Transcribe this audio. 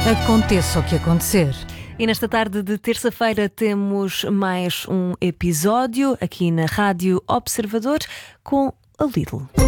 Aconteça o que acontecer. E nesta tarde de terça-feira temos mais um episódio aqui na Rádio Observador com a Lidl.